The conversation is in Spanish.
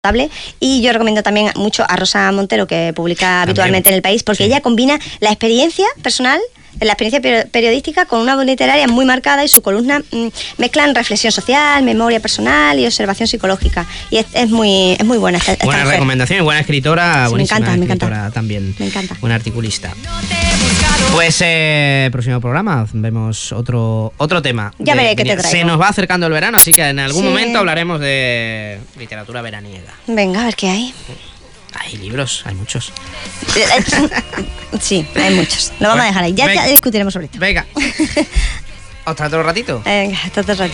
Y yo recomiendo también mucho a Rosa Montero, que publica habitualmente en El País, porque ella combina la experiencia personal, la experiencia periodística, con una voz literaria muy marcada, y su columna mezclan reflexión social, memoria personal y observación psicológica. Y es muy buena esta buena mujer. Recomendación, buena escritora, sí, buenísima me escritora encanta. También. Me encanta. Buena articulista. Pues próximo programa vemos otro tema. Ya veré qué te traigo. Se nos va acercando el verano, así que en algún momento hablaremos de literatura veraniega. Venga, a ver qué hay. Hay libros, hay muchos. Sí, hay muchos. Lo vamos a dejar ahí. Ya discutiremos sobre esto. Venga. ¿Hasta otro ratito? Venga, hasta otro ratito.